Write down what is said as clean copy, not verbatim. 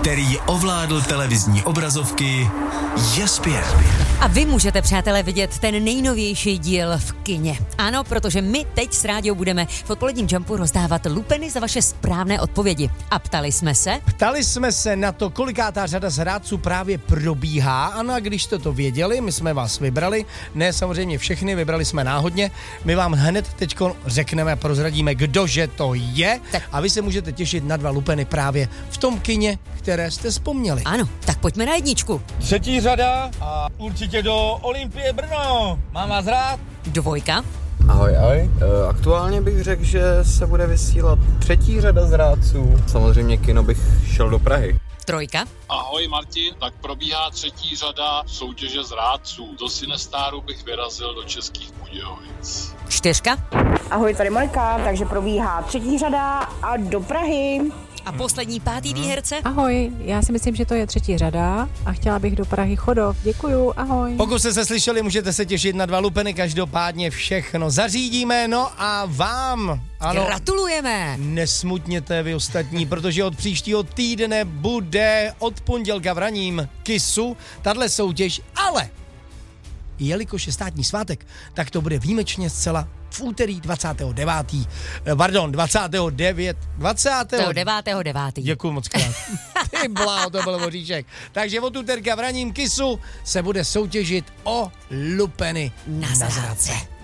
který ovládl televizní obrazovky, je zpět. A vy můžete, přátelé, vidět ten nejnovější díl v kině. Ano, protože my teď s Rádiou budeme v odpoledním Jumpu rozdávat lupeny za vaše správné odpovědi. A ptali jsme se? Ptali jsme se na to, kolikátá řada zrádců právě probíhá. Ano, a když jste to věděli, my jsme vás vybrali. Ne samozřejmě všechny, vybrali jsme náhodně. My vám hned teďko řekneme a prozradíme, kdože to je. Tak. A vy se můžete těšit na 2 lupeny právě v tom kině, které jste vzpomněli. Ano, tak pojďme na jedničku. 3. řada a určitě do Olympie Brno. Mám vás rád? 2. Ahoj. Aktuálně bych řekl, že se bude vysílat 3. řada zrádců. Samozřejmě kino bych šel do Prahy. 3. Ahoj Martin, tak probíhá 3. řada soutěže zrádců. Do Sinestáru bych vyrazil do Českých Budějovic. 4. Ahoj, tady Monika, takže probíhá 3. řada a do Prahy. A poslední 5. výherce? Ahoj, já si myslím, že to je 3. řada a chtěla bych do Prahy Chodov. Děkuju, ahoj. Pokud jste se slyšeli, můžete se těšit na 2 lupeny, každopádně všechno zařídíme, no a vám, ano, Gratulujeme! nesmutněte vy ostatní, protože od příštího týdne bude od pondělka v ranním KISu tahle soutěž, ale jelikož je státní svátek, tak to bude výjimečně zcela v úterý 29.9. Děkuju moc krát. Ty bláho, to byl voříček. Takže od úterka v ranním KISu se bude soutěžit o lupeny Na zrádce.